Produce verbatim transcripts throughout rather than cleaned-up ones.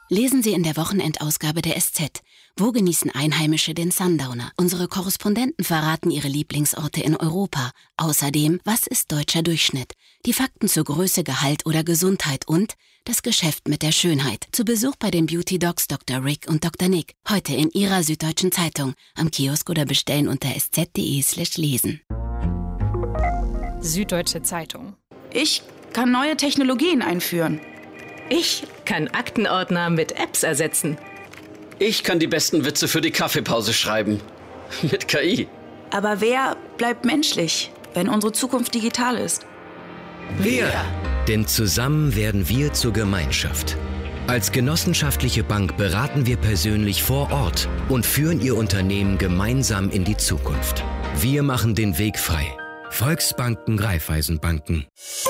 Lesen Sie in der Wochenendausgabe der S Z. Wo genießen Einheimische den Sundowner? Unsere Korrespondenten verraten ihre Lieblingsorte in Europa. Außerdem, was ist deutscher Durchschnitt? Die Fakten zur Größe, Gehalt oder Gesundheit und das Geschäft mit der Schönheit. Zu Besuch bei den Beauty Docs Doktor Rick und Doktor Nick. Heute in Ihrer Süddeutschen Zeitung. Am Kiosk oder bestellen unter sz.de slash lesen. Süddeutsche Zeitung. Ich kann neue Technologien einführen. Ich kann Aktenordner mit Apps ersetzen. Ich kann die besten Witze für die Kaffeepause schreiben. Mit K I. Aber wer bleibt menschlich, wenn unsere Zukunft digital ist? Wir. Denn zusammen werden wir zur Gemeinschaft. Als genossenschaftliche Bank beraten wir persönlich vor Ort und führen Ihr Unternehmen gemeinsam in die Zukunft. Wir machen den Weg frei. Volksbanken, Raiffeisenbanken.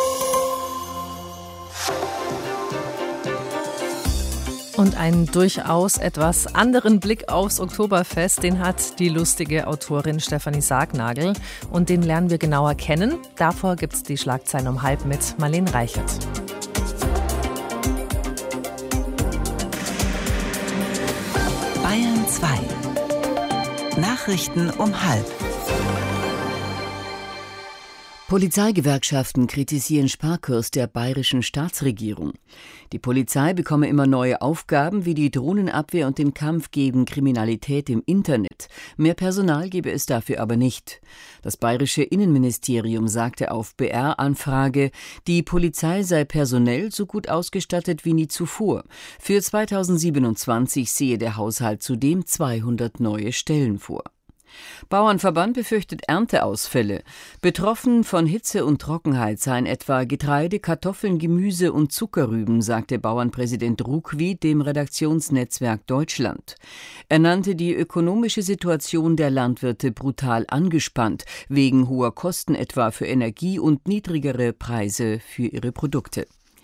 Und einen durchaus etwas anderen Blick aufs Oktoberfest, den hat die lustige Autorin Stefanie Sargnagel. Und den lernen wir genauer kennen. Davor gibt's die Schlagzeilen um halb mit Marlene Reichert. Bayern zwei. Nachrichten um halb. Polizeigewerkschaften kritisieren Sparkurs der bayerischen Staatsregierung. Die Polizei bekomme immer neue Aufgaben wie die Drohnenabwehr und den Kampf gegen Kriminalität im Internet. Mehr Personal gebe es dafür aber nicht. Das bayerische Innenministerium sagte auf B R-Anfrage, die Polizei sei personell so gut ausgestattet wie nie zuvor. Für zweitausendsiebenundzwanzig sehe der Haushalt zudem zweihundert neue Stellen vor. Bauernverband befürchtet Ernteausfälle. Betroffen von Hitze und Trockenheit seien etwa Getreide, Kartoffeln, Gemüse und Zuckerrüben, sagte Bauernpräsident Ruckwi dem Redaktionsnetzwerk Deutschland. Er nannte die ökonomische Situation der Landwirte brutal angespannt, wegen hoher Kosten etwa für Energie und niedrigere Preise für ihre Produkte.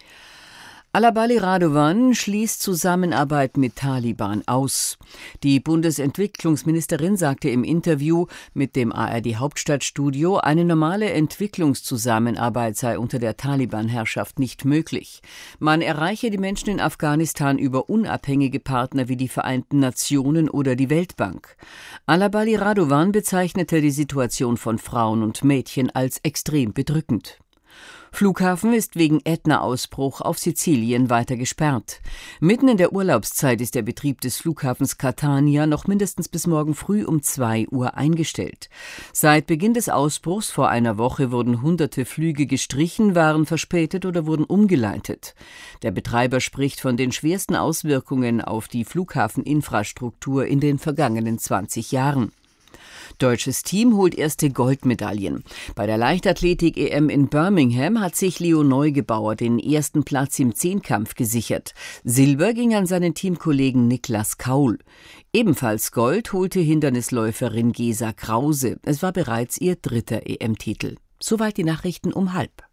Alabali Radovan schließt Zusammenarbeit mit Taliban aus. Die Bundesentwicklungsministerin sagte im Interview mit dem A R D-Hauptstadtstudio, eine normale Entwicklungszusammenarbeit sei unter der Taliban-Herrschaft nicht möglich. Man erreiche die Menschen in Afghanistan über unabhängige Partner wie die Vereinten Nationen oder die Weltbank. Alabali Radovan bezeichnete die Situation von Frauen und Mädchen als extrem bedrückend. Flughafen ist wegen Ätna-Ausbruch auf Sizilien weiter gesperrt. Mitten in der Urlaubszeit ist der Betrieb des Flughafens Catania noch mindestens bis morgen früh um zwei Uhr eingestellt. Seit Beginn des Ausbruchs vor einer Woche wurden hunderte Flüge gestrichen, waren verspätet oder wurden umgeleitet. Der Betreiber spricht von den schwersten Auswirkungen auf die Flughafeninfrastruktur in den vergangenen zwanzig Jahren. Deutsches Team holt erste Goldmedaillen. Bei der Leichtathletik-E M in Birmingham hat sich Leo Neugebauer den ersten Platz im Zehnkampf gesichert. Silber ging an seinen Teamkollegen Niklas Kaul. Ebenfalls Gold holte Hindernisläuferin Gesa Krause. Es war bereits ihr dritter E M-Titel. Soweit die Nachrichten um halb.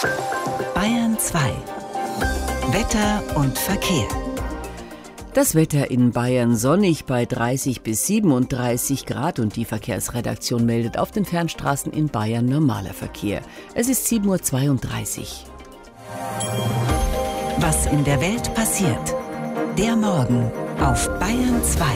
Bayern zwei. Wetter und Verkehr. Das Wetter in Bayern sonnig bei dreißig bis siebenunddreißig Grad und die Verkehrsredaktion meldet auf den Fernstraßen in Bayern normaler Verkehr. Es ist sieben Uhr zweiunddreißig. Was in der Welt passiert. Der Morgen auf Bayern zwei.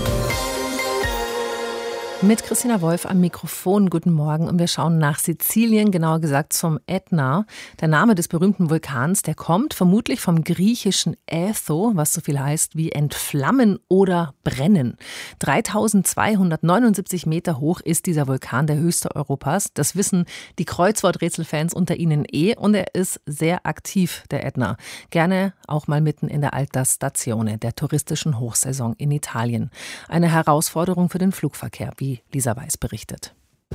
Mit Christina Wolf am Mikrofon. Guten Morgen. Und wir schauen nach Sizilien, genauer gesagt zum Ätna. Der Name des berühmten Vulkans, der kommt vermutlich vom griechischen Ätho, was so viel heißt wie entflammen oder brennen. dreitausendzweihundertneunundsiebzig Meter hoch ist dieser Vulkan, der höchste Europas. Das wissen die Kreuzworträtselfans unter Ihnen eh. Und er ist sehr aktiv, der Ätna. Gerne auch mal mitten in der Alta Stazione, der touristischen Hochsaison in Italien. Eine Herausforderung für den Flugverkehr, wie Lisa Weiß berichtet.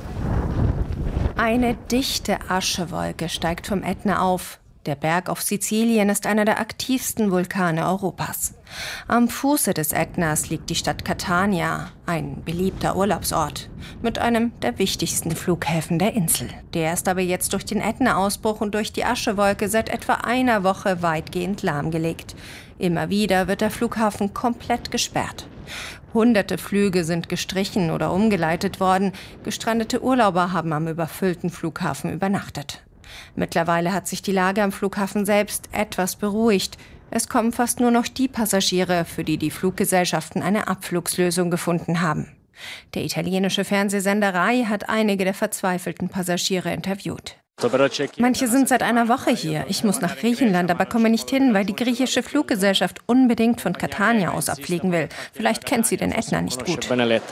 Eine dichte Aschewolke steigt vom Ätna auf. Der Berg auf Sizilien ist einer der aktivsten Vulkane Europas. Am Fuße des Ätnas liegt die Stadt Catania, ein beliebter Urlaubsort, mit einem der wichtigsten Flughäfen der Insel. Der ist aber jetzt durch den Ätna-Ausbruch und durch die Aschewolke seit etwa einer Woche weitgehend lahmgelegt. Immer wieder wird der Flughafen komplett gesperrt. Hunderte Flüge sind gestrichen oder umgeleitet worden. Gestrandete Urlauber haben am überfüllten Flughafen übernachtet. Mittlerweile hat sich die Lage am Flughafen selbst etwas beruhigt. Es kommen fast nur noch die Passagiere, für die die Fluggesellschaften eine Abflugslösung gefunden haben. Der italienische Fernsehsender Rai hat einige der verzweifelten Passagiere interviewt. Manche sind seit einer Woche hier. Ich muss nach Griechenland, aber komme nicht hin, weil die griechische Fluggesellschaft unbedingt von Catania aus abfliegen will. Vielleicht kennt sie den Ätna nicht gut.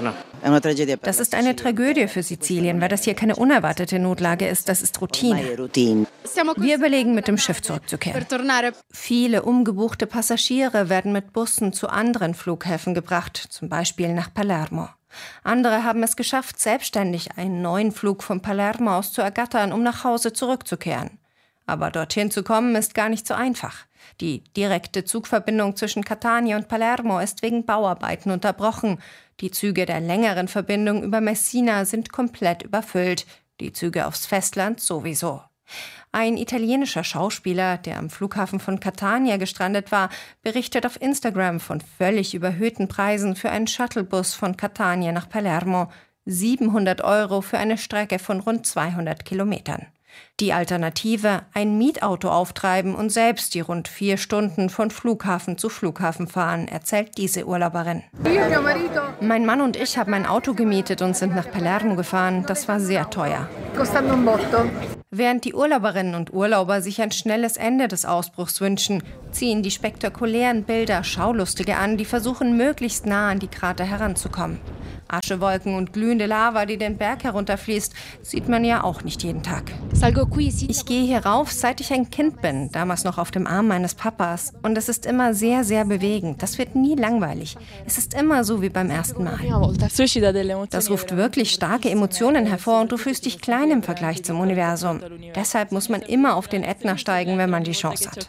Das ist eine Tragödie für Sizilien, weil das hier keine unerwartete Notlage ist. Das ist Routine. Wir überlegen, mit dem Schiff zurückzukehren. Viele umgebuchte Passagiere werden mit Bussen zu anderen Flughäfen gebracht, zum Beispiel nach Palermo. Andere haben es geschafft, selbstständig einen neuen Flug von Palermo aus zu ergattern, um nach Hause zurückzukehren. Aber dorthin zu kommen, ist gar nicht so einfach. Die direkte Zugverbindung zwischen Catania und Palermo ist wegen Bauarbeiten unterbrochen. Die Züge der längeren Verbindung über Messina sind komplett überfüllt. Die Züge aufs Festland sowieso. Ein italienischer Schauspieler, der am Flughafen von Catania gestrandet war, berichtet auf Instagram von völlig überhöhten Preisen für einen Shuttlebus von Catania nach Palermo. siebenhundert Euro für eine Strecke von rund zweihundert Kilometern. Die Alternative, ein Mietauto auftreiben und selbst die rund vier Stunden von Flughafen zu Flughafen fahren, erzählt diese Urlauberin. Mein Mann und ich haben ein Auto gemietet und sind nach Palermo gefahren. Das war sehr teuer. Während die Urlauberinnen und Urlauber sich ein schnelles Ende des Ausbruchs wünschen, ziehen die spektakulären Bilder Schaulustige an, die versuchen, möglichst nah an die Krater heranzukommen. Aschewolken und glühende Lava, die den Berg herunterfließt, sieht man ja auch nicht jeden Tag. Ich gehe hier rauf, seit ich ein Kind bin, damals noch auf dem Arm meines Papas. Und es ist immer sehr, sehr bewegend. Das wird nie langweilig. Es ist immer so wie beim ersten Mal. Das ruft wirklich starke Emotionen hervor und du fühlst dich klein im Vergleich zum Universum. Deshalb muss man immer auf den Ätna steigen, wenn man die Chance hat.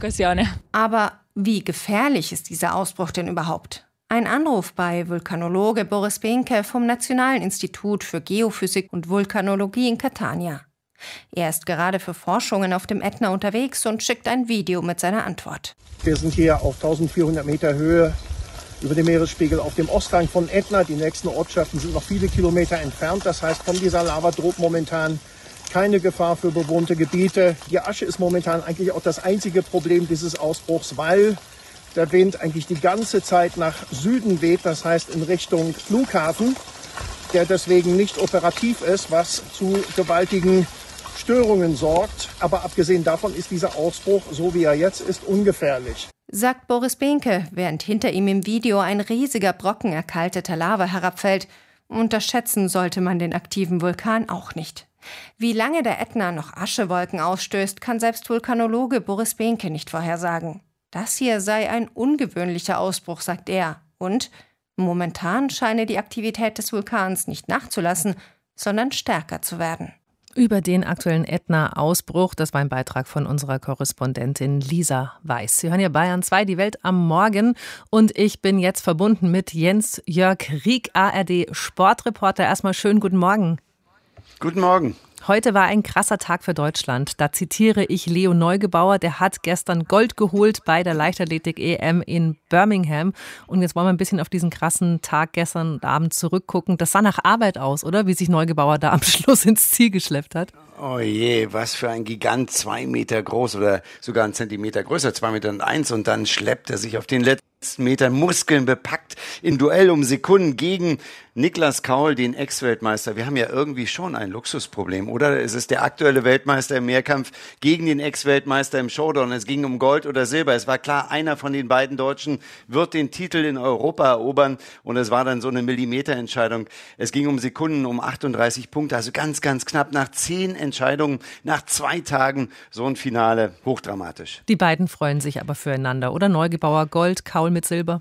Aber wie gefährlich ist dieser Ausbruch denn überhaupt? Ein Anruf bei Vulkanologe Boris Behnke vom Nationalen Institut für Geophysik und Vulkanologie in Catania. Er ist gerade für Forschungen auf dem Ätna unterwegs und schickt ein Video mit seiner Antwort. Wir sind hier auf eintausendvierhundert Meter Höhe über dem Meeresspiegel auf dem Osthang von Ätna. Die nächsten Ortschaften sind noch viele Kilometer entfernt. Das heißt, von dieser Lava droht momentan keine Gefahr für bewohnte Gebiete. Die Asche ist momentan eigentlich auch das einzige Problem dieses Ausbruchs, weil der Wind eigentlich die ganze Zeit nach Süden weht, das heißt in Richtung Flughafen, der deswegen nicht operativ ist, was zu gewaltigen Störungen sorgt. Aber abgesehen davon ist dieser Ausbruch, so wie er jetzt ist, ungefährlich. Sagt Boris Behnke, während hinter ihm im Video ein riesiger Brocken erkalteter Lava herabfällt. Unterschätzen sollte man den aktiven Vulkan auch nicht. Wie lange der Ätna noch Aschewolken ausstößt, kann selbst Vulkanologe Boris Behnke nicht vorhersagen. Das hier sei ein ungewöhnlicher Ausbruch, sagt er. Und momentan scheine die Aktivität des Vulkans nicht nachzulassen, sondern stärker zu werden. Über den aktuellen Ätna-Ausbruch, das war ein Beitrag von unserer Korrespondentin Lisa Weiß. Sie hören ja Bayern zwei, die Welt am Morgen. Und ich bin jetzt verbunden mit Jens-Jörg Rieck, A R D-Sportreporter. Erstmal schönen guten Morgen. Guten Morgen. Heute war ein krasser Tag für Deutschland. Da zitiere ich Leo Neugebauer, der hat gestern Gold geholt bei der Leichtathletik-E M in Birmingham. Und jetzt wollen wir ein bisschen auf diesen krassen Tag gestern Abend zurückgucken. Das sah nach Arbeit aus, oder? Wie sich Neugebauer da am Schluss ins Ziel geschleppt hat. Oh je, was für ein Gigant, zwei Meter groß oder sogar einen Zentimeter größer, zwei Meter und eins. Und dann schleppt er sich auf den letzten Metern Muskeln bepackt im Duell um Sekunden gegen Niklas Kaul, den Ex-Weltmeister. Wir haben ja irgendwie schon ein Luxusproblem, oder? Es ist der aktuelle Weltmeister im Mehrkampf gegen den Ex-Weltmeister im Showdown. Es ging um Gold oder Silber. Es war klar, einer von den beiden Deutschen wird den Titel in Europa erobern. Und es war dann so eine Millimeterentscheidung. Es ging um Sekunden, um achtunddreißig Punkte. Also ganz, ganz knapp nach zehn Entscheidungen, nach zwei Tagen so ein Finale. Hochdramatisch. Die beiden freuen sich aber füreinander, oder? Neugebauer Gold, Kaul mit Silber.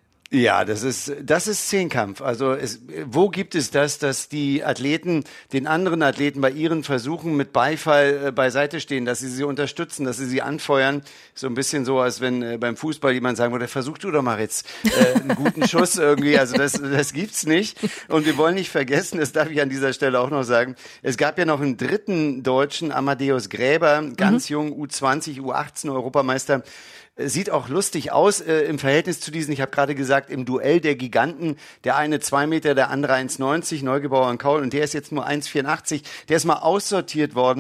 Ja, das ist das ist Zehnkampf. Also es, wo gibt es das, dass die Athleten den anderen Athleten bei ihren Versuchen mit Beifall äh, beiseite stehen, dass sie sie unterstützen, dass sie sie anfeuern? So ein bisschen so, als wenn äh, beim Fußball jemand sagen würde, versuch du doch mal jetzt äh, einen guten Schuss irgendwie. Also das das gibt's nicht. Und wir wollen nicht vergessen, das darf ich an dieser Stelle auch noch sagen, es gab ja noch einen dritten Deutschen, Amadeus Gräber, ganz mhm. jung, U zwanzig, U achtzehn Europameister. Sieht auch lustig aus äh, im Verhältnis zu diesen, ich habe gerade gesagt, im Duell der Giganten. Der eine zwei Meter, der andere eins neunzig, Neugebauer und Kaul. Und der ist jetzt nur eins vierundachtzig. Der ist mal aussortiert worden.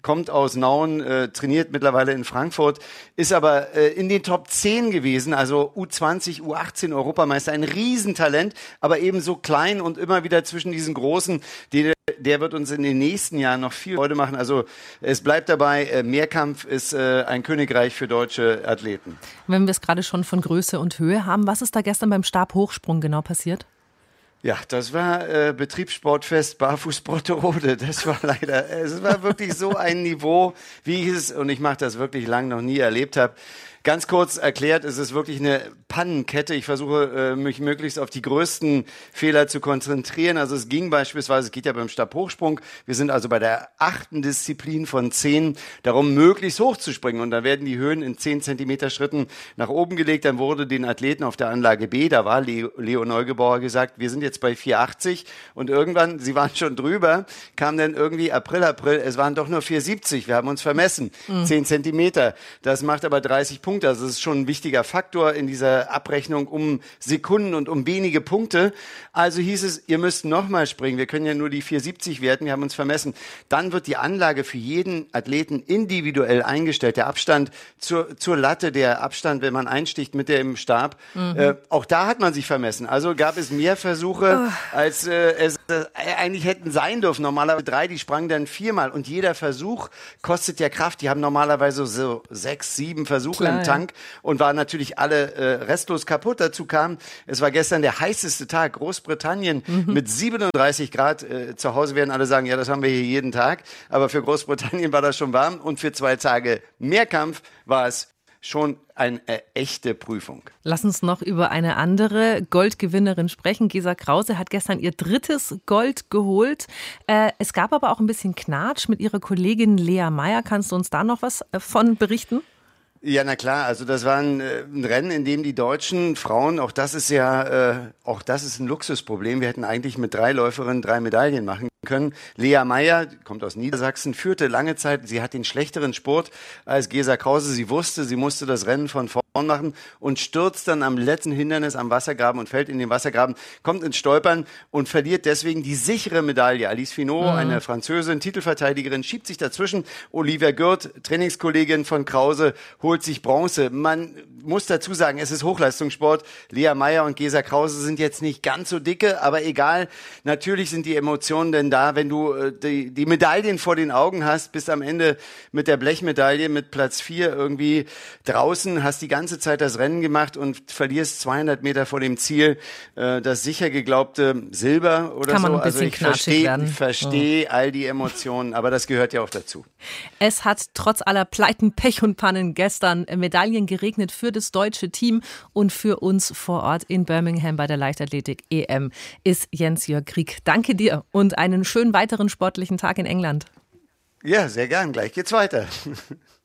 kommt aus Nauen, äh, trainiert mittlerweile in Frankfurt, ist aber äh, in den Top zehn gewesen, also U zwanzig, U achtzehn Europameister, ein Riesentalent, aber eben so klein und immer wieder zwischen diesen Großen, die, der wird uns in den nächsten Jahren noch viel Freude machen. Also es bleibt dabei, äh, Mehrkampf ist äh, ein Königreich für deutsche Athleten. Wenn wir es gerade schon von Größe und Höhe haben, was ist da gestern beim Stabhochsprung genau passiert? Ja, das war äh, Betriebssportfest Barfuß Brotterode. Das war leider, es war wirklich so ein Niveau, wie ich es, und ich mache das wirklich lang noch nie erlebt habe. Ganz kurz erklärt, es ist wirklich eine Pannenkette. Ich versuche, mich möglichst auf die größten Fehler zu konzentrieren. Also es ging beispielsweise, es geht ja beim Stabhochsprung, wir sind also bei der achten Disziplin von zehn, darum möglichst hoch zu springen. Und da werden die Höhen in zehn Zentimeter Schritten nach oben gelegt. Dann wurde den Athleten auf der Anlage B, da war Leo, Leo Neugebauer, gesagt, wir sind jetzt bei vier achtzig. Und irgendwann, sie waren schon drüber, kam dann irgendwie April, April, es waren doch nur vier siebzig. Wir haben uns vermessen, mhm. zehn Zentimeter. Das macht aber dreißig Punkte. Also das ist schon ein wichtiger Faktor in dieser Abrechnung um Sekunden und um wenige Punkte. Also hieß es, ihr müsst nochmal springen. Wir können ja nur die vier siebzig werten, wir haben uns vermessen. Dann wird die Anlage für jeden Athleten individuell eingestellt. Der Abstand zur, zur Latte, der Abstand, wenn man einsticht mit dem Stab, mhm. äh, auch da hat man sich vermessen. Also gab es mehr Versuche, oh. als äh, es äh, eigentlich hätten sein dürfen. Normalerweise drei, die sprangen dann viermal. Und jeder Versuch kostet ja Kraft. Die haben normalerweise so sechs, sieben Versuche Klar. im Tank und waren natürlich alle äh, restlos kaputt. Dazu kam, es war gestern der heißeste Tag. Großbritannien mhm. mit siebenunddreißig Grad. Äh, zu Hause werden alle sagen, ja, das haben wir hier jeden Tag. Aber für Großbritannien war das schon warm. Und für zwei Tage Mehrkampf war es schon eine echte Prüfung. Lass uns noch über eine andere Goldgewinnerin sprechen. Gesa Krause hat gestern ihr drittes Gold geholt. Äh, es gab aber auch ein bisschen Knatsch mit ihrer Kollegin Lea Meyer. Kannst du uns da noch was von berichten? Ja, na klar, also das war ein, ein Rennen, in dem die deutschen Frauen, auch das ist ja, äh, auch das ist ein Luxusproblem. Wir hätten eigentlich mit drei Läuferinnen drei Medaillen machen können. Lea Meyer, kommt aus Niedersachsen, führte lange Zeit, sie hat den schlechteren Sport als Gesa Krause. Sie wusste, sie musste das Rennen von vorn machen und stürzt dann am letzten Hindernis am Wassergraben und fällt in den Wassergraben, kommt ins Stolpern und verliert deswegen die sichere Medaille. Alice Finot, mhm. eine Französin, Titelverteidigerin, schiebt sich dazwischen. Olivia Gürt, Trainingskollegin von Krause, holt sich Bronze. Man muss dazu sagen, es ist Hochleistungssport. Lea Meyer und Gesa Krause sind jetzt nicht ganz so dicke, aber egal. Natürlich sind die Emotionen denn da, wenn du äh, die, die Medaillen vor den Augen hast, bist am Ende mit der Blechmedaille mit Platz vier irgendwie draußen, hast die ganze Zeit das Rennen gemacht und verlierst zweihundert Meter vor dem Ziel äh, das sicher geglaubte Silber oder Kann man so. ein bisschen also ich verstehe versteh oh. all die Emotionen, aber das gehört ja auch dazu. Es hat trotz aller Pleiten, Pech und Pannen gestern Medaillen geregnet für das deutsche Team und für uns vor Ort in Birmingham bei der Leichtathletik-E M ist Jens-Jörg Krieg. Danke dir und einen schönen weiteren sportlichen Tag in England. Ja, sehr gern. Gleich geht's weiter.